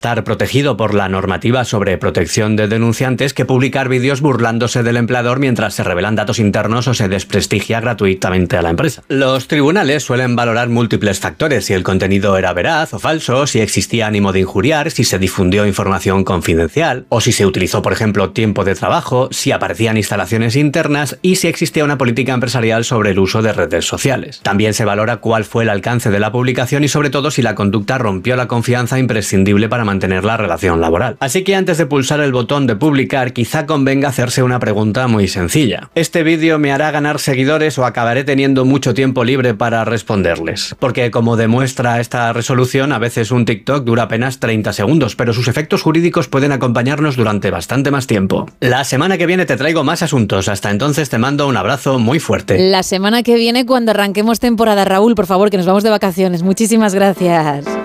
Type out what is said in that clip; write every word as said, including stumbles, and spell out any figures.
estar protegido por la normativa sobre protección de denunciantes que publicar vídeos burlándose del empleador mientras se revelan datos internos o se desprestigia gratuitamente a la empresa. Los tribunales suelen valorar múltiples factores: si el contenido era veraz o falso, si existía ánimo de injuriar, si se difundió información confidencial, o si se utilizó, por ejemplo, tiempo de trabajo, si aparecían instalaciones internas y si existía una política empresarial sobre el uso de redes sociales. También se valora cuál fue el alcance de la publicación y sobre todo si la conducta rompió la confianza imprescindible para mantener la relación laboral. Así que antes de pulsar el botón de publicar, quizá convenga hacerse una pregunta muy sencilla. ¿Este vídeo me hará ganar seguidores o acabaré teniendo mucho tiempo libre para responderles? Porque, como demuestra esta resolución, a veces un TikTok dura apenas treinta segundos, pero sus efectos jurídicos pueden acompañarnos durante bastante más tiempo. La semana que viene te traigo más asuntos. Hasta entonces te mando un abrazo muy fuerte. La semana que viene, cuando arranquemos temporada, Raúl, por favor, que nos vamos de vacaciones. Muchísimas gracias.